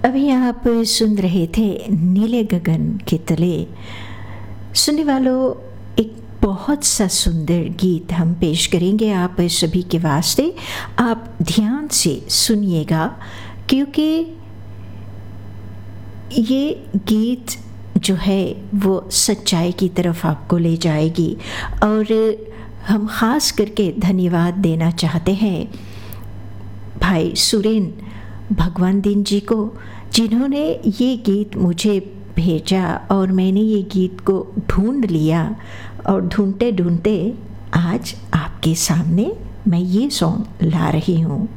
अभी आप सुन रहे थे नीले गगन के तले। सुनने वालों, एक बहुत सा सुंदर गीत हम पेश करेंगे आप सभी के वास्ते। आप ध्यान से सुनिएगा क्योंकि ये गीत जो है वो सच्चाई की तरफ आपको ले जाएगी। और हम ख़ास करके धन्यवाद देना चाहते हैं भाई सुरेन भगवान दीन जी को, जिन्होंने ये गीत मुझे भेजा और मैंने ये गीत को ढूंढ लिया और ढूंढते ढूंढते आज आपके सामने मैं ये सॉन्ग ला रही हूँ।